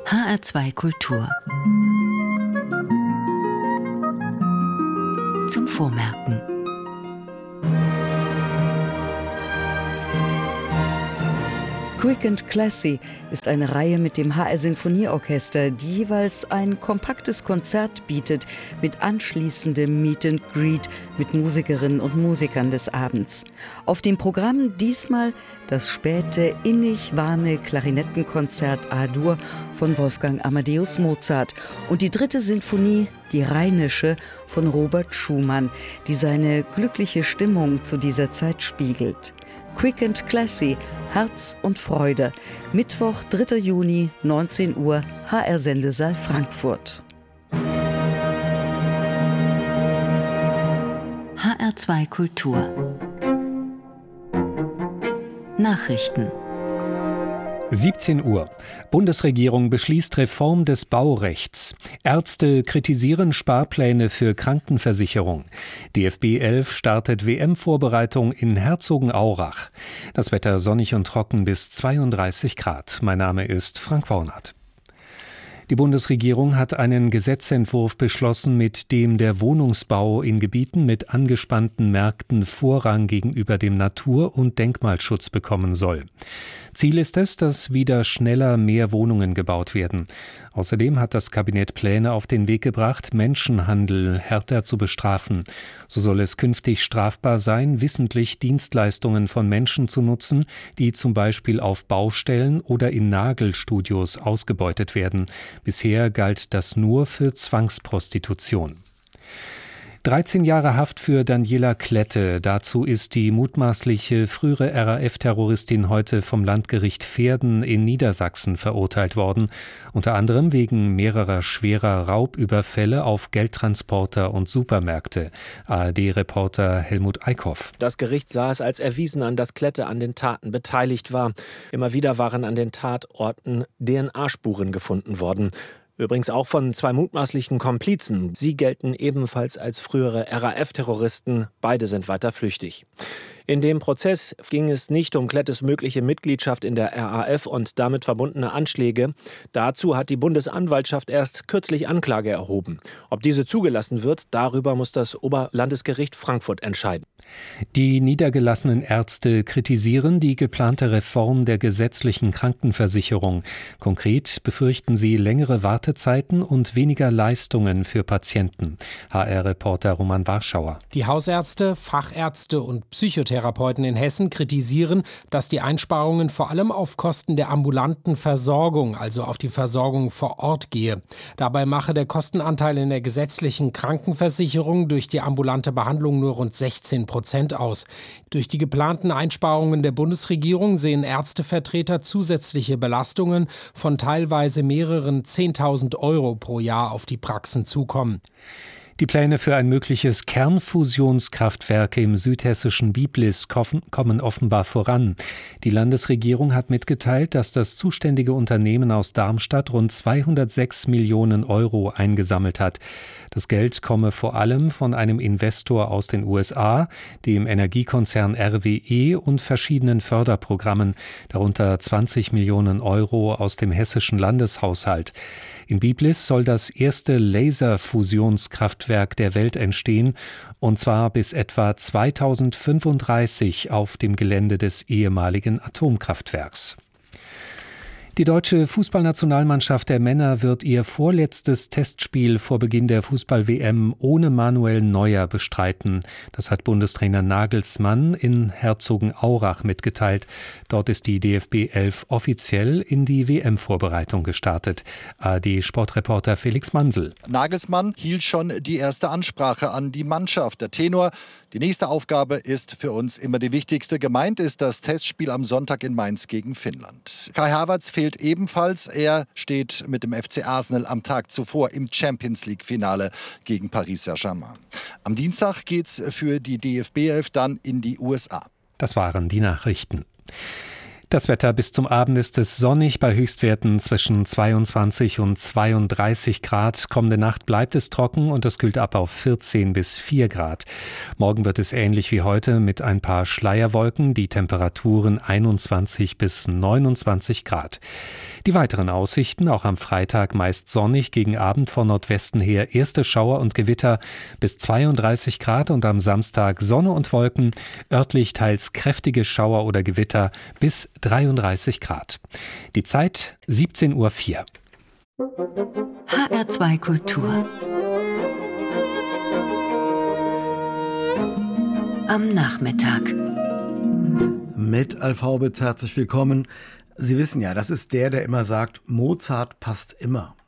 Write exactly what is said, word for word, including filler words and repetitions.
H R zwei Kultur. Zum Vormerken. Quick and Classy ist eine Reihe mit dem H R Sinfonieorchester, die jeweils ein kompaktes Konzert bietet mit anschließendem Meet and Greet mit Musikerinnen und Musikern des Abends. Auf dem Programm diesmal das späte, innig warme Klarinettenkonzert A-Dur von Wolfgang Amadeus Mozart und die dritte Sinfonie, die Rheinische von Robert Schumann, die seine glückliche Stimmung zu dieser Zeit spiegelt. Quick and Classy, Herz und Freude. Mittwoch, dritter Juni, neunzehn Uhr, H R-Sendesaal Frankfurt. H R zwei Kultur. Nachrichten. siebzehn Uhr. Bundesregierung beschließt Reform des Baurechts. Ärzte kritisieren Sparpläne für Krankenversicherung. D F B elf startet W M-Vorbereitung in Herzogenaurach. Das Wetter sonnig und trocken bis zweiunddreißig Grad. Mein Name ist Frank Wornert. Die Bundesregierung hat einen Gesetzentwurf beschlossen, mit dem der Wohnungsbau in Gebieten mit angespannten Märkten Vorrang gegenüber dem Natur- und Denkmalschutz bekommen soll. Ziel ist es, dass wieder schneller mehr Wohnungen gebaut werden. Außerdem hat das Kabinett Pläne auf den Weg gebracht, Menschenhandel härter zu bestrafen. So soll es künftig strafbar sein, wissentlich Dienstleistungen von Menschen zu nutzen, die zum Beispiel auf Baustellen oder in Nagelstudios ausgebeutet werden. Bisher galt das nur für Zwangsprostitution. dreizehn Jahre Haft für Daniela Klette. Dazu ist die mutmaßliche frühere R A F-Terroristin heute vom Landgericht Verden in Niedersachsen verurteilt worden. Unter anderem wegen mehrerer schwerer Raubüberfälle auf Geldtransporter und Supermärkte. A R D-Reporter Helmut Eickhoff. Das Gericht sah es als erwiesen an, dass Klette an den Taten beteiligt war. Immer wieder waren an den Tatorten D N A-Spuren gefunden worden. Übrigens auch von zwei mutmaßlichen Komplizen. Sie gelten ebenfalls als frühere R A F-Terroristen. Beide sind weiter flüchtig. In dem Prozess ging es nicht um Klettes mögliche Mitgliedschaft in der R A F und damit verbundene Anschläge. Dazu hat die Bundesanwaltschaft erst kürzlich Anklage erhoben. Ob diese zugelassen wird, darüber muss das Oberlandesgericht Frankfurt entscheiden. Die niedergelassenen Ärzte kritisieren die geplante Reform der gesetzlichen Krankenversicherung. Konkret befürchten sie längere Wartezeiten und weniger Leistungen für Patienten. H R-Reporter Roman Warschauer. Die Hausärzte, Fachärzte und Psychotherapeuten in Hessen kritisieren, dass die Einsparungen vor allem auf Kosten der ambulanten Versorgung, also auf die Versorgung vor Ort gehe. Dabei mache der Kostenanteil in der gesetzlichen Krankenversicherung durch die ambulante Behandlung nur rund sechzehn Prozent aus. Durch die geplanten Einsparungen der Bundesregierung sehen Ärztevertreter zusätzliche Belastungen von teilweise mehreren zehntausend Euro pro Jahr auf die Praxen zukommen. Die Pläne für ein mögliches Kernfusionskraftwerk im südhessischen Biblis kommen offenbar voran. Die Landesregierung hat mitgeteilt, dass das zuständige Unternehmen aus Darmstadt rund zweihundertsechs Millionen Euro eingesammelt hat. Das Geld komme vor allem von einem Investor aus den U S A, dem Energiekonzern R W E und verschiedenen Förderprogrammen, darunter zwanzig Millionen Euro aus dem hessischen Landeshaushalt. In Biblis soll das erste Laserfusionskraftwerk der Welt entstehen, und zwar bis etwa zweitausendfünfunddreißig auf dem Gelände des ehemaligen Atomkraftwerks. Die deutsche Fußballnationalmannschaft der Männer wird ihr vorletztes Testspiel vor Beginn der Fußball-W M ohne Manuel Neuer bestreiten. Das hat Bundestrainer Nagelsmann in Herzogenaurach mitgeteilt. Dort ist die D F B elf offiziell in die W M-Vorbereitung gestartet. A R D-Sportreporter Felix Mansel. Nagelsmann hielt schon die erste Ansprache an die Mannschaft. Der Tenor: Die nächste Aufgabe ist für uns immer die wichtigste. Gemeint ist das Testspiel am Sonntag in Mainz gegen Finnland. Kai Havertz fehlt ebenfalls. Er steht mit dem F C Arsenal am Tag zuvor im Champions-League-Finale gegen Paris Saint-Germain. Am Dienstag geht's für die D F B elf dann in die U S A. Das waren die Nachrichten. Das Wetter bis zum Abend ist es sonnig bei Höchstwerten zwischen zweiundzwanzig und zweiunddreißig Grad. Kommende Nacht bleibt es trocken und es kühlt ab auf vierzehn bis vier Grad. Morgen wird es ähnlich wie heute mit ein paar Schleierwolken, die Temperaturen einundzwanzig bis neunundzwanzig Grad. Die weiteren Aussichten, auch am Freitag meist sonnig, gegen Abend von Nordwesten her erste Schauer und Gewitter bis zweiunddreißig Grad und am Samstag Sonne und Wolken, örtlich teils kräftige Schauer oder Gewitter bis dreiunddreißig Grad. Die Zeit siebzehn Uhr vier. H R zwei Kultur. Am Nachmittag. Mit Alf Haubitz herzlich willkommen. Sie wissen ja, das ist der, der immer sagt, Mozart passt immer.